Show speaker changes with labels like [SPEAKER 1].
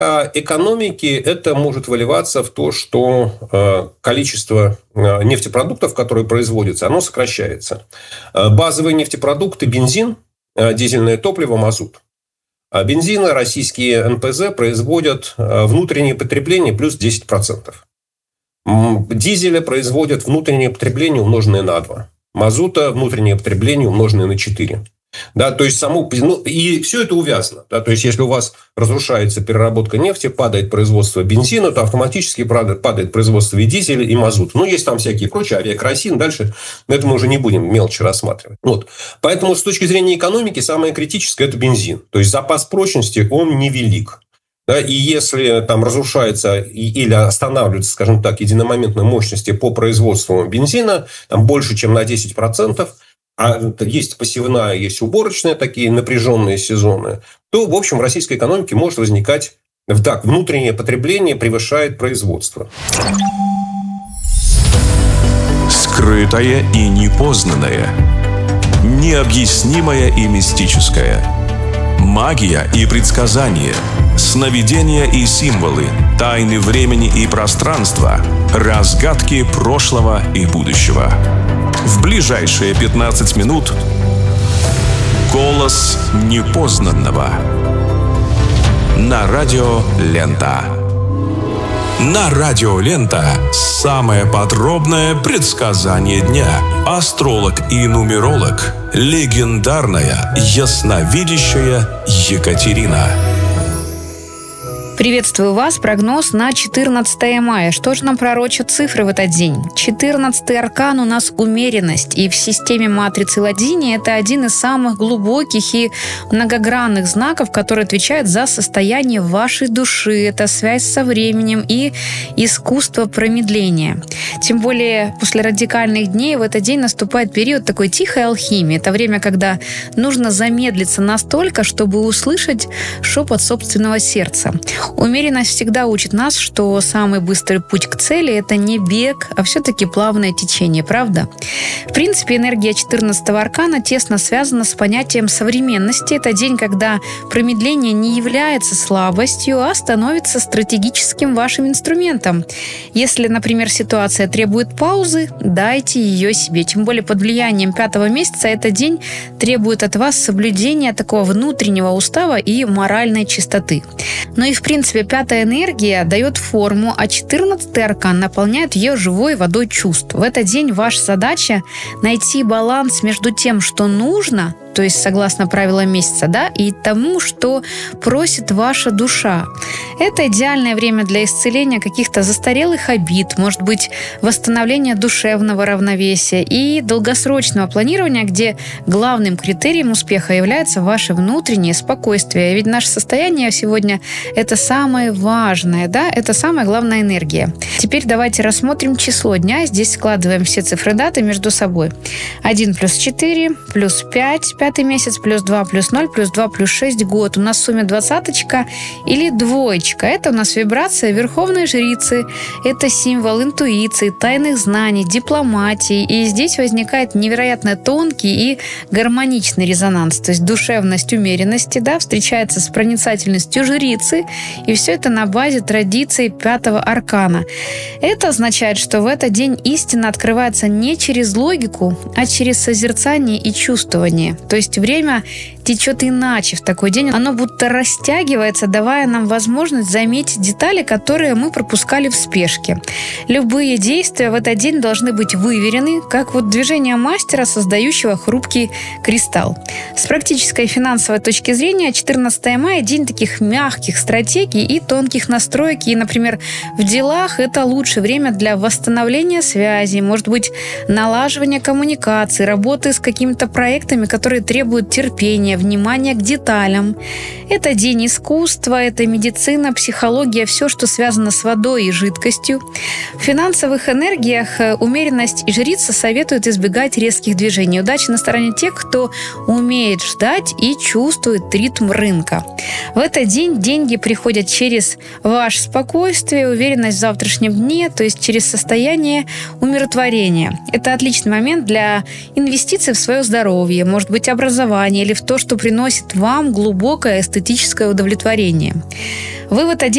[SPEAKER 1] экономики это может выливаться в то, что количество нефтепродуктов, которые производятся, оно сокращается. Базовые нефтепродукты – бензин, дизельное топливо, мазут. А бензина российские НПЗ производят внутреннее потребление плюс 10%. Дизеля производят внутреннее потребление, умноженное на 2. Мазута внутреннее потребление, умноженное на 4. Да, то есть и все это увязано. Да, то есть, если у вас разрушается переработка нефти, падает производство бензина, то автоматически падает производство и дизеля, и мазута. Есть там всякие прочие, авиакеросин, дальше это мы уже не будем мелочи рассматривать. Поэтому, с точки зрения экономики, самое критическое – это бензин. То есть, запас прочности, он невелик. Да, и если там разрушается или останавливаются, скажем так, единомоментные мощности по производству бензина, там больше, чем на 10%, а есть посевная, есть уборочная, такие напряженные сезоны, то, в общем, в российской экономике может возникать внутреннее потребление превышает производство.
[SPEAKER 2] Скрытое и непознанное, необъяснимое и мистическое, магия и предсказания, сновидения и символы, тайны времени и пространства, разгадки прошлого и будущего. В ближайшие 15 минут голос непознанного на Радио Лента. На Радио Лента самое подробное предсказание дня. Астролог и нумеролог, легендарная ясновидящая Екатерина.
[SPEAKER 3] Приветствую вас. Прогноз на 14 мая. Что же нам пророчат цифры в этот день? 14-й аркан у нас умеренность. И в системе матрицы Ладини это один из самых глубоких и многогранных знаков, который отвечает за состояние вашей души. Это связь со временем и искусство промедления. Тем более после радикальных дней в этот день наступает период такой тихой алхимии. Это время, когда нужно замедлиться настолько, чтобы услышать шепот собственного сердца. Умеренность всегда учит нас, что самый быстрый путь к цели – это не бег, а все-таки плавное течение, правда? В принципе, энергия 14-го аркана тесно связана с понятием современности. Это день, когда промедление не является слабостью, а становится стратегическим вашим инструментом. Если, например, ситуация требует паузы, дайте ее себе. Тем более под влиянием 5-го месяца этот день требует от вас соблюдения такого внутреннего устава и моральной чистоты. Но и в принципе 5-я энергия дает форму, а 14-й аркан наполняет ее живой водой чувств. В этот день ваша задача найти баланс между тем, что нужно, то есть согласно правилам месяца, да, и тому, что просит ваша душа. Это идеальное время для исцеления каких-то застарелых обид, может быть, восстановления душевного равновесия и долгосрочного планирования, где главным критерием успеха является ваше внутреннее спокойствие. Ведь наше состояние сегодня – это самое важное, да, это самая главная энергия. Теперь давайте рассмотрим число дня. Здесь складываем все цифры даты между собой. 1 плюс 4 плюс 5, 5-й месяц, плюс 2 плюс 0, плюс 2 плюс 6 год. У нас в сумме 20-очка или двоечка. Это у нас вибрация Верховной Жрицы. Это символ интуиции, тайных знаний, дипломатии. И здесь возникает невероятно тонкий и гармоничный резонанс. То есть душевность умеренности, да, встречается с проницательностью жрицы. И все это на базе традиций 5-го аркана. Это означает, что в этот день истина открывается не через логику, а через созерцание и чувствование. То есть время течет иначе в такой день. Оно будто растягивается, давая нам возможность заметить детали, которые мы пропускали в спешке. Любые действия в этот день должны быть выверены, как движение мастера, создающего хрупкий кристалл. С практической и финансовой точки зрения 14 мая – день таких мягких стратегий и тонких настроек. И, например, в делах это лучшее время для восстановления связей, может быть, налаживания коммуникации, работы с какими-то проектами, которые требуют терпения, внимания к деталям. Это день искусства, это медицина, психология, все, что связано с водой и жидкостью. В финансовых энергиях умеренность и жрица советуют избегать резких движений. Удача на стороне тех, кто умеет ждать и чувствует ритм рынка. В этот день деньги приходят через ваше спокойствие, уверенность в завтрашнем дне, то есть через состояние умиротворения. Это отличный момент для инвестиций в свое здоровье, может быть, образование или в то, что приносит вам глубокое эстетическое удовлетворение. Вы в этот день